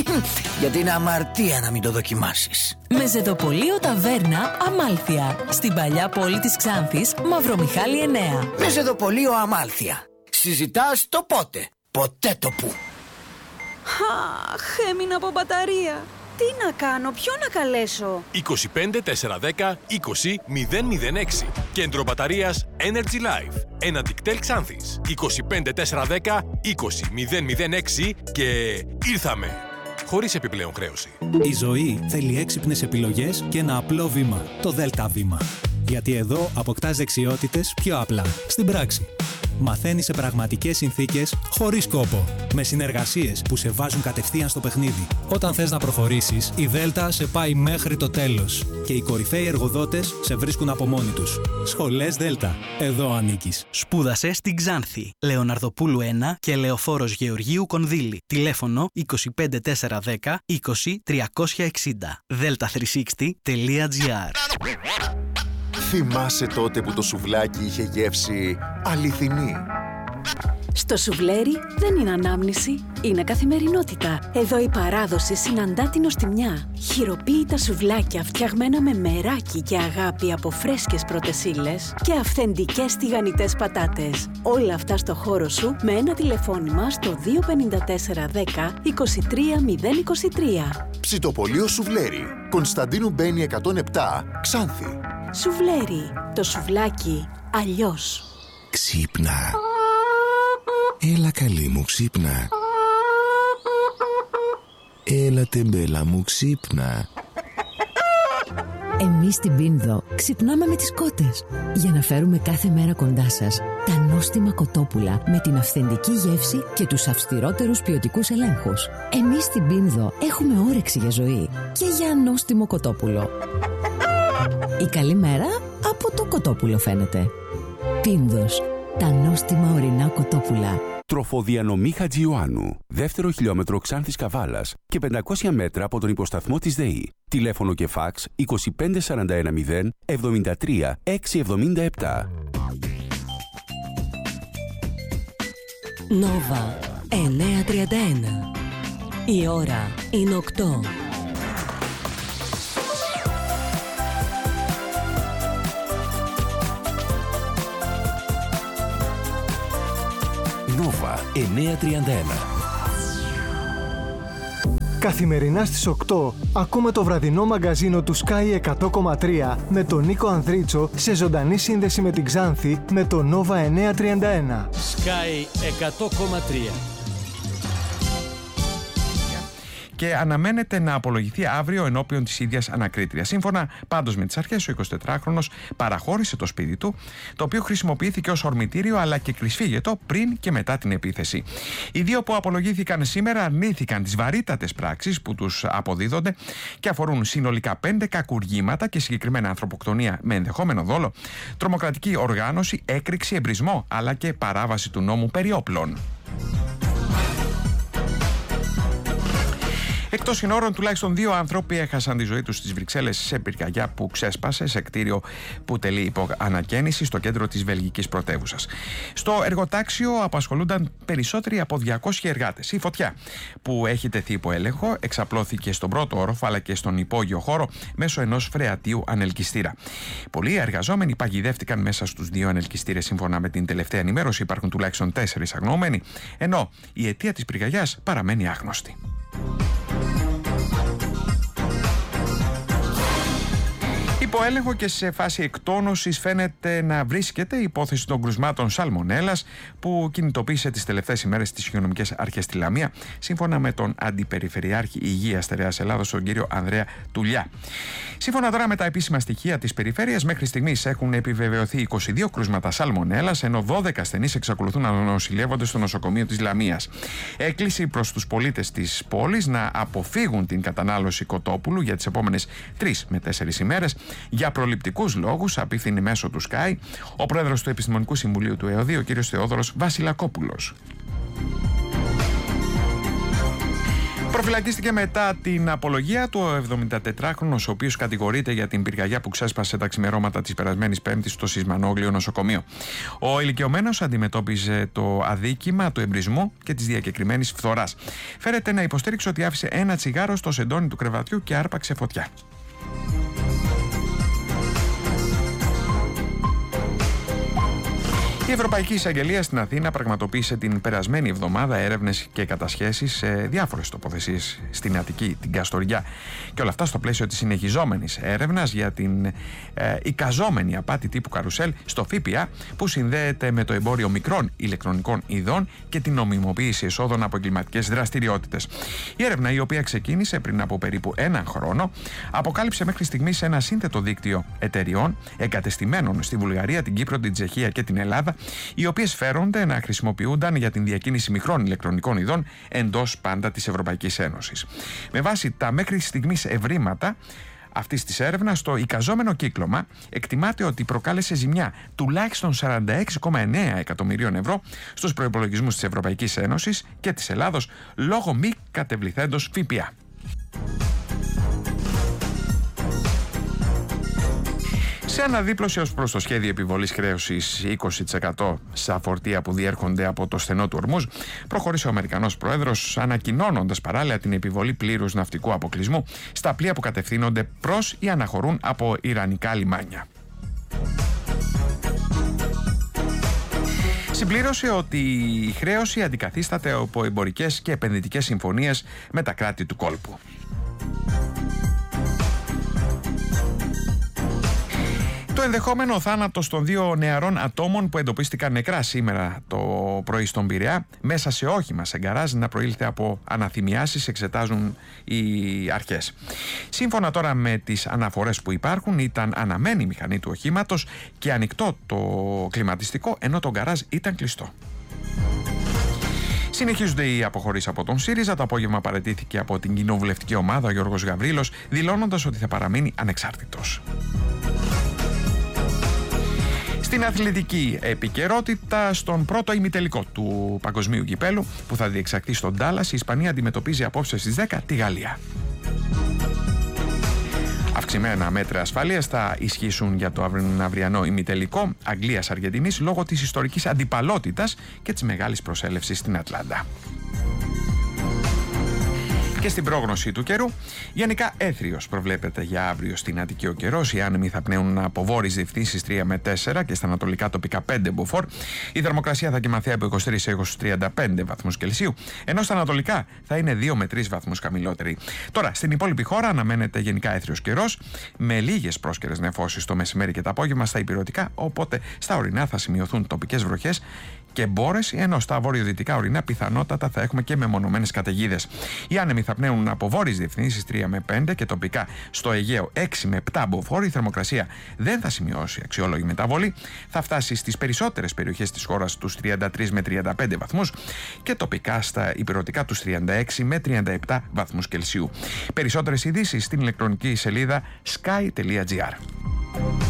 Γιατί είναι αμαρτία να μην το δοκιμάσεις. Μεζεδοπολείο Ταβέρνα Αμάλθεια. Στην παλιά πόλη της Ξάνθης, Μαυρομιχάλη 9. Μεζεδοπολείο Αμάλθεια. Συζητάς το πότε, ποτέ το που. Αχ, έμεινα από μπαταρία. Τι να κάνω, ποιον να καλέσω? 25 410 20 006. Κέντρο μπαταρίας Energy Life. Ένα Dictel Ξάνθης. 25 410 20 006 και ήρθαμε. Χωρίς επιπλέον χρέωση. Η ζωή θέλει έξυπνες επιλογές και ένα απλό βήμα. Το ΔΕΛΤΑ βήμα. Γιατί εδώ αποκτάς δεξιότητες πιο απλά, στην πράξη. Μαθαίνεις σε πραγματικές συνθήκες, χωρίς κόπο. Με συνεργασίες που σε βάζουν κατευθείαν στο παιχνίδι. Όταν θες να προχωρήσεις, η ΔΕΛΤΑ σε πάει μέχρι το τέλος. Και οι κορυφαίοι εργοδότες σε βρίσκουν από μόνοι τους. Σχολές ΔΕΛΤΑ. Εδώ ανήκεις. Σπούδασε στην Ξάνθη. Λεωναρδοπούλου 1 και Λεωφόρος Γεωργίου Κονδύλη. Τηλέφωνο 25 410 20 360. delta360.gr. Θυμάσαι τότε που το σουβλάκι είχε γεύση αληθινή? Στο σουβλέρι δεν είναι ανάμνηση, είναι καθημερινότητα. Εδώ η παράδοση συναντά την νοστιμιά. Χειροποίητα σουβλάκια φτιαγμένα με μεράκι και αγάπη από φρέσκες πρώτες ύλες και αυθεντικές τηγανιτές πατάτες. Όλα αυτά στο χώρο σου με ένα τηλεφώνημα στο 254 10 23 023. Ψητοπολείο Σουβλέρι. Κωνσταντίνου Μπένη 107, Ξάνθη. Σουβλέρι. Το σουβλάκι αλλιώς. Ξύπνα. Έλα καλή μου, ξύπνα. Έλα τεμπέλα μου, ξύπνα. Εμείς στην Πίνδο ξυπνάμε με τις κότες για να φέρουμε κάθε μέρα κοντά σας τα νόστιμα κοτόπουλα με την αυθεντική γεύση και τους αυστηρότερους ποιοτικούς ελέγχους. Εμείς στην Πίνδο έχουμε όρεξη για ζωή και για νόστιμο κοτόπουλο. Η καλή μέρα από το κοτόπουλο φαίνεται. Πίνδος, τα νόστιμα ορεινά κοτόπουλα. Τροφοδιανομή Χατζιωάννου. Δεύτερο χιλιόμετρο Ξάνθης Καβάλας και 500 μέτρα από τον υποσταθμό της ΔΕΗ. Τηλέφωνο και φάξ 25 41 0 73 677. Νόβα 931. Η ώρα είναι 8. Νόβα 931. Καθημερινά στις 8 ακούμε το βραδινό μαγκαζίνο του Sky 100,3 με τον Νίκο Ανδρίτσο σε ζωντανή σύνδεση με την Ξάνθη με το Nova 931. Sky 100,3. Και αναμένεται να απολογηθεί αύριο ενώπιον της ίδιας ανακρίτριας. Σύμφωνα πάντως με τις αρχές, ο 24χρονος παραχώρησε το σπίτι του, το οποίο χρησιμοποιήθηκε ως ορμητήριο αλλά και κλεισφύγετο πριν και μετά την επίθεση. Οι δύο που απολογήθηκαν σήμερα αρνήθηκαν τις βαρύτατες πράξεις που τους αποδίδονται και αφορούν συνολικά 5 κακουργήματα και συγκεκριμένα ανθρωποκτονία με ενδεχόμενο δόλο, τρομοκρατική οργάνωση, έκρηξη, εμπρισμό αλλά και παράβαση του νόμου περί όπλων. Εκτός συνόρων, τουλάχιστον 2 άνθρωποι έχασαν τη ζωή τους στις Βρυξέλλες σε πυρκαγιά που ξέσπασε σε κτίριο που τελεί υπό ανακαίνιση στο κέντρο της βελγικής πρωτεύουσας. Στο εργοτάξιο απασχολούνταν περισσότεροι από 200 εργάτες. Η φωτιά που έχει τεθεί υπό έλεγχο εξαπλώθηκε στον πρώτο όροφο αλλά και στον υπόγειο χώρο μέσω ενός φρεατίου ανελκυστήρα. Πολλοί εργαζόμενοι παγιδεύτηκαν μέσα στους 2 ανελκυστήρες. Σύμφωνα με την τελευταία ενημέρωση, υπάρχουν τουλάχιστον 4 αγνοούμενοι, ενώ η αιτία της πυρκαγιάς παραμένει άγνωστη. Υπό έλεγχο και σε φάση εκτόνωσης φαίνεται να βρίσκεται η υπόθεση των κρουσμάτων σαλμονέλας που κινητοποίησε τις τελευταίες ημέρες τις υγειονομικές αρχές στη Λαμία, σύμφωνα με τον Αντιπεριφερειάρχη Υγείας Στερεάς Ελλάδος, τον κύριο Ανδρέα Τουλιά. Σύμφωνα τώρα με τα επίσημα στοιχεία της περιφέρειας, μέχρι στιγμής έχουν επιβεβαιωθεί 22 κρούσματα σαλμονέλας, ενώ 12 ασθενείς εξακολουθούν να νοσηλεύονται στο νοσοκομείο της Λαμίας. Έκκληση προς τους πολίτες της πόλης να αποφύγουν την κατανάλωση κοτόπουλου για τις επόμενες 3 με 4 ημέρες. Για προληπτικούς λόγους, απίθυνε μέσω του Sky ο πρόεδρος του Επιστημονικού Συμβουλίου του ΕΟΔΗ, ο κ. Θεόδωρος Βασιλακόπουλος. Προφυλακίστηκε μετά την απολογία του ο 74χρονος, ο οποίος κατηγορείται για την πυρκαγιά που ξέσπασε τα ξημερώματα της περασμένης Πέμπτης στο Σισμανόγλιο νοσοκομείο. Ο ηλικιωμένος αντιμετώπιζε το αδίκημα του εμπρισμού και της διακεκριμένης φθοράς. Φέρεται να υποστήριξε ότι άφησε ένα τσιγάρο στο σεντόνι του κρεβατιού και άρπαξε φωτιά. Η Ευρωπαϊκή Εισαγγελία στην Αθήνα πραγματοποίησε την περασμένη εβδομάδα έρευνες και κατασχέσεις σε διάφορες τοποθεσίες στην Αττική, την Καστοριά. Και όλα αυτά στο πλαίσιο της συνεχιζόμενης έρευνας για την εικαζόμενη απάτη τύπου καρουσέλ στο ΦΠΑ, που συνδέεται με το εμπόριο μικρών ηλεκτρονικών ειδών και την νομιμοποίηση εσόδων από εγκληματικές δραστηριότητες. Η έρευνα, η οποία ξεκίνησε πριν από περίπου έναν χρόνο, αποκάλυψε μέχρι στιγμής ένα σύνθετο δίκτυο εταιριών εγκατεστημένων στη Βουλγαρία, την Κύπρο, την Τσεχία και την Ελλάδα, οι οποίες φέρονται να χρησιμοποιούνταν για την διακίνηση μικρών ηλεκτρονικών ειδών εντός πάντα της Ευρωπαϊκής Ένωσης. Με βάση τα μέχρι στιγμής ευρήματα αυτής της έρευνας, το εικαζόμενο κύκλωμα εκτιμάται ότι προκάλεσε ζημιά τουλάχιστον 46,9 εκατομμυρίων ευρώ στους προϋπολογισμούς της Ευρωπαϊκής Ένωσης και της Ελλάδος λόγω μη κατεβληθέντος ΦΠΑ. Σε αναδίπλωση ως προς το σχέδιο επιβολής χρέωσης 20% στα φορτία που διέρχονται από το στενό του Ορμούζ, προχώρησε ο Αμερικανός Πρόεδρος, ανακοινώνοντας παράλληλα την επιβολή πλήρους ναυτικού αποκλεισμού στα πλοία που κατευθύνονται προς ή αναχωρούν από ιρανικά λιμάνια. Συμπλήρωσε ότι η χρέωση αντικαθίσταται από εμπορικές και επενδυτικές συμφωνίες με τα κράτη του κόλπου. Το ενδεχόμενο θάνατος των δύο νεαρών ατόμων που εντοπίστηκαν νεκρά σήμερα το πρωί στον Πειραιά μέσα σε όχημα σε γκαράζ να προήλθε από αναθυμιάσεις, εξετάζουν οι αρχές. Σύμφωνα τώρα με τις αναφορές που υπάρχουν, ήταν αναμένη η μηχανή του οχήματος και ανοιχτό το κλιματιστικό, ενώ το γκαράζ ήταν κλειστό. Συνεχίζονται οι αποχωρήσεις από τον ΣΥΡΙΖΑ. Το απόγευμα παραιτήθηκε από την κοινοβουλευτική ομάδα ο Γιώργος Γαβρίλος, δηλώνοντας ότι θα παραμείνει ανεξάρτητος. Στην αθλητική επικαιρότητα, στον πρώτο ημιτελικό του Παγκοσμίου Κυπέλου που θα διεξαχθεί στον Ντάλλας, η Ισπανία αντιμετωπίζει απόψε στις 10 τη Γαλλία. Αυξημένα μέτρα ασφαλείας θα ισχύσουν για το αυριανό ημιτελικό Αγγλίας-Αργεντινής λόγω της ιστορικής αντιπαλότητας και της μεγάλης προσέλευσης στην Ατλάντα. Και στην πρόγνωση του καιρού, γενικά έθριος προβλέπεται για αύριο στην Αττική ο καιρός. Οι άνεμοι θα πνέουν από βόρειες διευθύνσεις 3 με 4 και στα ανατολικά τοπικά 5 μποφόρ. Η θερμοκρασία θα κοιμαθεί από 23 έως 35 βαθμούς Κελσίου, ενώ στα ανατολικά θα είναι 2 με 3 βαθμούς χαμηλότερη. Τώρα, στην υπόλοιπη χώρα αναμένεται γενικά έθριος καιρός, με λίγες πρόσκαιρες νεφώσεις το μεσημέρι και το απόγευμα στα υπηρετικά, οπότε στα ορεινά θα σημειωθούν τοπικές βροχές και μπόρες, ενώ στα βορειοδυτικά ορεινά πιθανότατα θα έχουμε και μεμονωμένες καταιγίδες. Οι άνεμοι θα πνέουν από βόρειες διευθύνσεις 3 με 5 και τοπικά στο Αιγαίο 6 με 7 μποφόρ. Η θερμοκρασία δεν θα σημειώσει αξιόλογη μεταβολή. Θα φτάσει στις περισσότερες περιοχές της χώρας τους 33 με 35 βαθμούς και τοπικά στα υπηρετικά τους 36 με 37 βαθμούς Κελσίου. Περισσότερες ειδήσεις στην ηλεκτρονική σελίδα sky.gr.